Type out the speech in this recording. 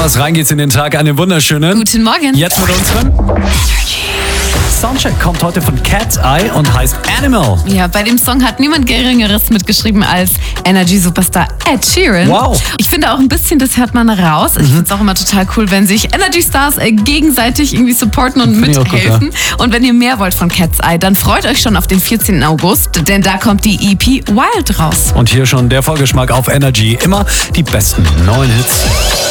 was, rein geht's in den Tag. Einen wunderschönen. Guten Morgen. Jetzt mit unseren Soundcheck kommt heute von Cat's Eye und heißt Animal. Ja, bei dem Song hat niemand Geringeres mitgeschrieben als Energy-Superstar Ed Sheeran. Wow. Ich finde auch ein bisschen, das hört man raus. Ich finde es auch immer total cool, wenn sich Energy-Stars gegenseitig irgendwie supporten und Find ich auch mithelfen. gut, Und wenn ihr mehr wollt von Cat's Eye, dann freut euch schon auf den 14. August, denn da kommt die EP Wild raus. Und hier schon der Vorgeschmack auf Energy. Immer die besten neuen Hits.